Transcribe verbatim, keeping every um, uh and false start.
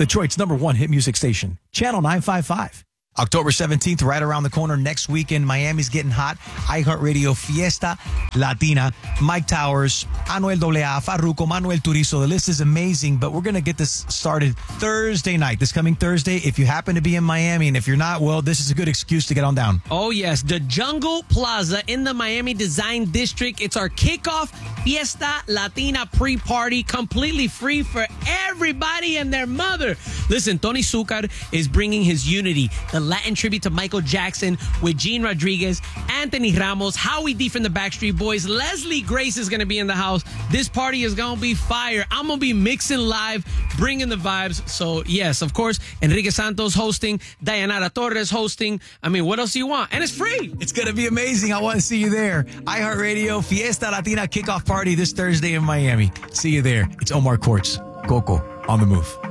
Detroit's number one hit music station, Channel nine fifty-five. October seventeenth, right around the corner. Next weekend, Miami's getting hot. iHeartRadio Fiesta Latina. Mike Towers, Anuel A A, Farruko, Manuel Turizo. The list is amazing, but we're going to get this started Thursday night, this coming Thursday. If you happen to be in Miami, and if you're not, well, this is a good excuse to get on down. Oh, yes. The Jungle Plaza in the Miami Design District. It's our kickoff Fiesta Latina pre-party, completely free for everybody and their mother. Listen, Tony Zucker is bringing his Unity, the Latin tribute to Michael Jackson, with Gene Rodriguez, Anthony Ramos, Howie D from the Backstreet Boys. Leslie Grace is going to be in the house. This party is going to be fire. I'm going to be mixing live, bringing the vibes. So, yes, of course, Enrique Santos hosting, Dayanara Torres hosting. I mean, what else do you want? And it's free. It's going to be amazing. I want to see you there. iHeartRadio Fiesta Latina kickoff party this Thursday in Miami. See you there. It's Omar Courts. Coco on the move.